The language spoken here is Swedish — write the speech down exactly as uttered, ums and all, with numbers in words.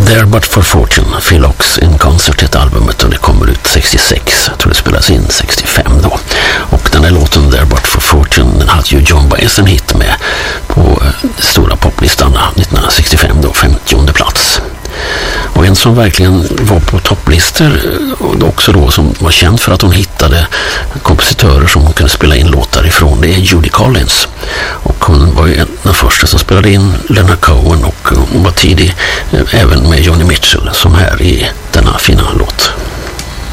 There But For Fortune, Phil Ochs in Concert, ett albumet, och det kommer ut sextiosex. Jag tror det spelas in sextiofem då. Och den här låten There But For Fortune, den hade ju John Baez en hit med på stora poplistan nittonhundrasextiofem då, femtionde plats. Och en som verkligen var på topplistor och också då som var känd för att hon hittade kompositörer som hon kunde spela in låtar ifrån, det är Judy Collins. Och hon var ju en av de första som spelade in Leonard Cohen, och hon var tidig även med Joni Mitchell, som här i denna fina låt.